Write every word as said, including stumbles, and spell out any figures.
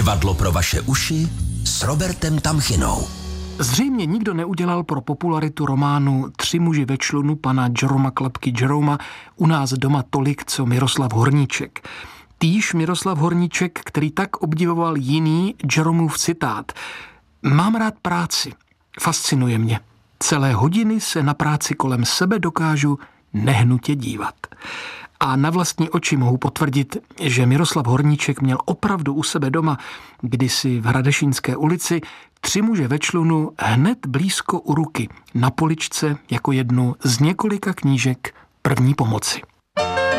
Divadlo pro vaše uši s Robertem Tamchinou. Zřejmě nikdo neudělal pro popularitu románu Tři muži ve člunu pana Jeroma Klapky Jeroma u nás doma tolik, co Miroslav Horníček. Týž Miroslav Horníček, který tak obdivoval jiný Jeromův citát. Mám rád práci, fascinuje mě. Celé hodiny se na práci kolem sebe dokážu nehnutě dívat. A na vlastní oči mohu potvrdit, že Miroslav Horníček měl opravdu u sebe doma, kdysi v Hradešínské ulici, Tři muže ve člunu hned blízko u ruky, na poličce jako jednu z několika knížek první pomoci.